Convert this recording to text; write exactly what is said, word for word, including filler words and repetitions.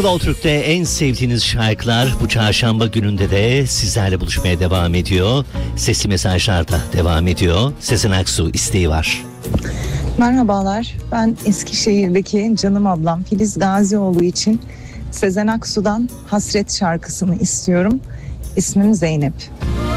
Slow Türk'te en sevdiğiniz şarkılar bu çarşamba gününde de sizlerle buluşmaya devam ediyor. Sesli mesajlar da devam ediyor. Sezen Aksu isteği var. Merhabalar, ben Eskişehir'deki canım ablam Filiz Gazioğlu için Sezen Aksu'dan Hasret şarkısını istiyorum. İsmim Zeynep.